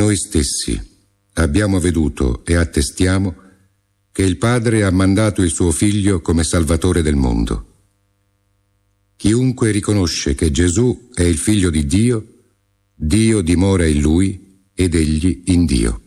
Noi stessi abbiamo veduto e attestiamo che il Padre ha mandato il suo Figlio come Salvatore del mondo. Chiunque riconosce che Gesù è il Figlio di Dio, Dio dimora in Lui ed Egli in Dio.